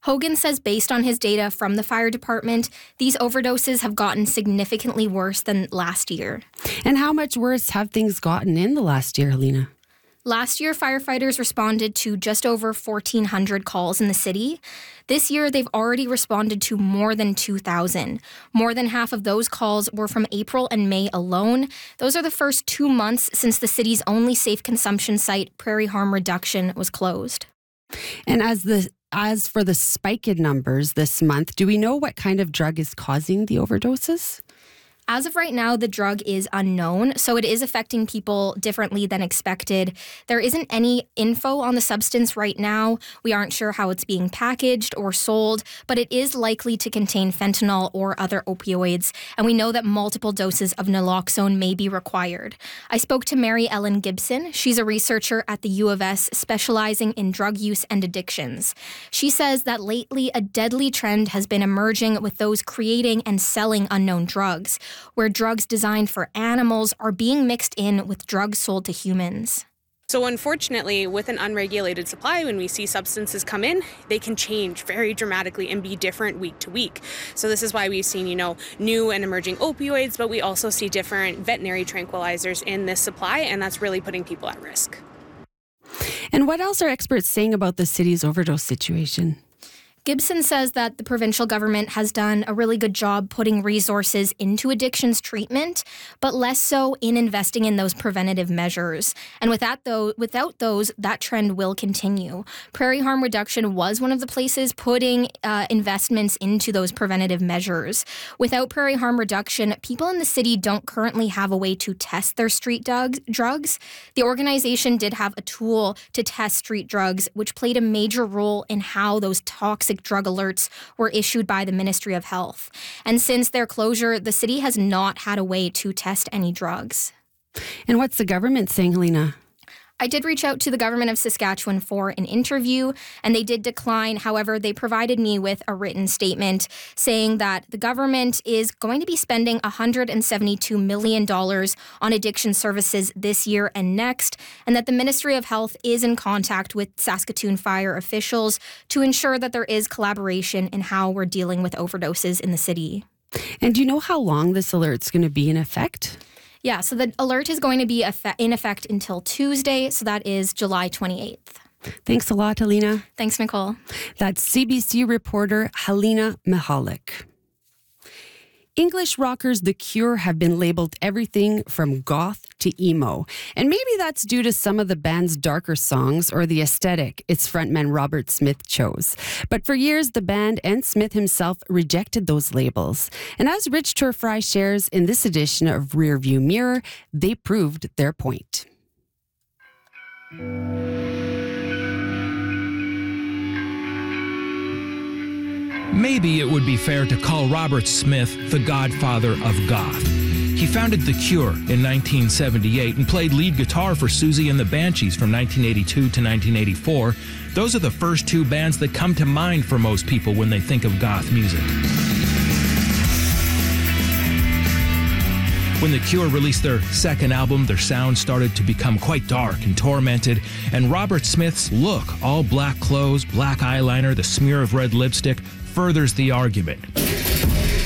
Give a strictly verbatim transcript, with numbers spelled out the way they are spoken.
Hogan says based on his data from the fire department, these overdoses have gotten significantly worse than last year. And how much worse have things gotten in the last year, Helena? Last year, firefighters responded to just over fourteen hundred calls in the city. This year, they've already responded to more than two thousand. More than half of those calls were from April and May alone. Those are the first two months since the city's only safe consumption site, Prairie Harm Reduction, was closed. And as the as for the spike in numbers this month, do we know what kind of drug is causing the overdoses? As of right now, the drug is unknown, so it is affecting people differently than expected. There isn't any info on the substance right now. We aren't sure how it's being packaged or sold, but it is likely to contain fentanyl or other opioids, and we know that multiple doses of naloxone may be required. I spoke to Mary Ellen Gibson. She's a researcher at the U of S specializing in drug use and addictions. She says that lately a deadly trend has been emerging with those creating and selling unknown drugs, where drugs designed for animals are being mixed in with drugs sold to humans. So unfortunately, with an unregulated supply, when we see substances come in, they can change very dramatically and be different week to week. So this is why we've seen, you know, new and emerging opioids, but we also see different veterinary tranquilizers in this supply, and that's really putting people at risk. And what else are experts saying about the city's overdose situation? Gibson says that the provincial government has done a really good job putting resources into addictions treatment, but less so in investing in those preventative measures. And with that, though, without those, that trend will continue. Prairie Harm Reduction was one of the places putting uh, investments into those preventative measures. Without Prairie Harm Reduction, people in the city don't currently have a way to test their street drugs. drugs. The organization did have a tool to test street drugs, which played a major role in how those toxic drug alerts were issued by the Ministry of Health. And since their closure, the city has not had a way to test any drugs. And what's the government saying, Helena? I did reach out to the government of Saskatchewan for an interview, and they did decline. However, they provided me with a written statement saying that the government is going to be spending one hundred seventy-two million dollars on addiction services this year and next, and that the Ministry of Health is in contact with Saskatoon Fire officials to ensure that there is collaboration in how we're dealing with overdoses in the city. And do you know how long this alert's going to be in effect? Yeah, so the alert is going to be in effect until Tuesday, so that is July twenty-eighth. Thanks a lot, Helena. Thanks, Nicole. That's C B C reporter Helena Mihalik. English rockers The Cure have been labeled everything from goth to emo. And maybe that's due to some of the band's darker songs or the aesthetic its frontman Robert Smith chose. But for years, the band and Smith himself rejected those labels. And as Rich Turfry shares in this edition of Rearview Mirror, they proved their point. Maybe it would be fair to call Robert Smith the godfather of goth. He founded The Cure in nineteen seventy-eight and played lead guitar for Susie and the Banshees from nineteen eighty-two to nineteen eighty-four. Those are the first two bands that come to mind for most people when they think of goth music. When The Cure released their second album, their sound started to become quite dark and tormented, and Robert Smith's look, all black clothes, black eyeliner, the smear of red lipstick, furthers the argument.